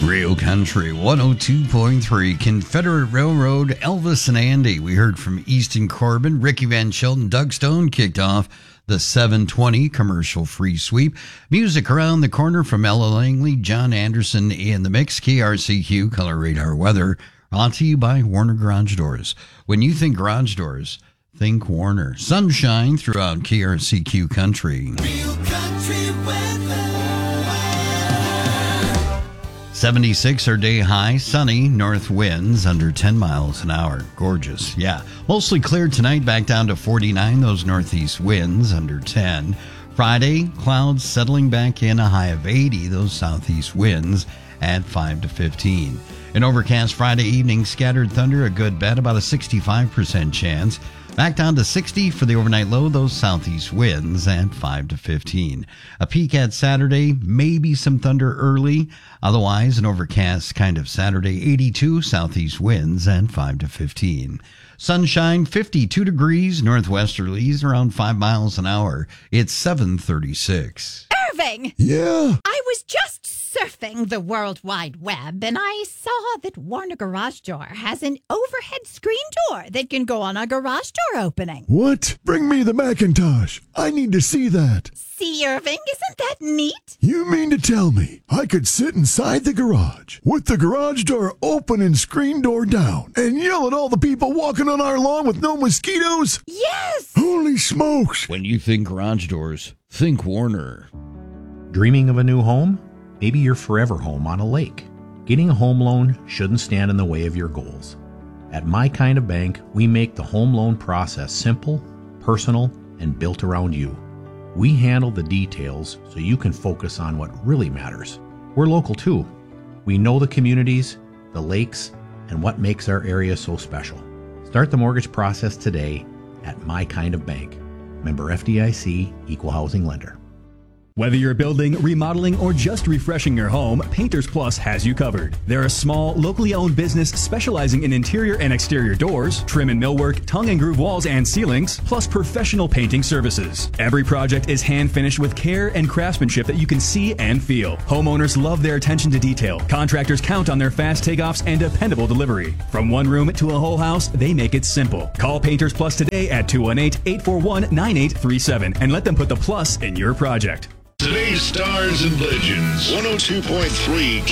Real Country 102.3, Confederate Railroad, Elvis and Andy. We heard from Easton Corbin, Ricky Van Shelton, Doug Stone kicked off the 720 commercial-free sweep. Music around the corner from Ella Langley, John Anderson in the mix. KRCQ Color Radar Weather, brought to you by Warner Garage Doors. When you think garage doors, think Warner. Sunshine throughout KRCQ Country. Real Country weather. 76 our day high, sunny, north winds under 10 miles an hour. Gorgeous, yeah. Mostly clear tonight, back down to 49, those northeast winds under 10. Friday, clouds settling back in, a high of 80, those southeast winds at 5 to 15. An overcast Friday evening, scattered thunder, a good bet, about a 65% chance. Back down to 60 for the overnight low, those southeast winds at 5 to 15. A peak at Saturday, maybe some thunder early. Otherwise, an overcast kind of Saturday, 82 southeast winds at 5 to 15. Sunshine, 52 degrees, northwesterlies around 5 miles an hour. It's 7:36. Irving! Yeah? I was just surfing the World Wide Web, and I saw that Warner Garage Door has an overhead screen door that can go on a garage door opening. What? Bring me the Macintosh. I need to see that. See, Irving, isn't that neat? You mean to tell me I could sit inside the garage with the garage door open and screen door down and yell at all the people walking on our lawn with no mosquitoes? Yes! Holy smokes! When you think garage doors, think Warner. Dreaming of a new home? Maybe your forever home on a lake. Getting a home loan shouldn't stand in the way of your goals. At My Kind of Bank, we make the home loan process simple, personal, and built around you. We handle the details so you can focus on what really matters. We're local too. We know the communities, the lakes, and what makes our area so special. Start the mortgage process today at My Kind of Bank. Member FDIC, Equal Housing Lender. Whether you're building, remodeling, or just refreshing your home, Painters Plus has you covered. They're a small, locally owned business specializing in interior and exterior doors, trim and millwork, tongue and groove walls and ceilings, plus professional painting services. Every project is hand finished with care and craftsmanship that you can see and feel. Homeowners love their attention to detail. Contractors count on their fast takeoffs and dependable delivery. From one room to a whole house, they make it simple. Call Painters Plus today at 218-841-9837 and let them put the plus in your project. Today's Stars and Legends, 102.3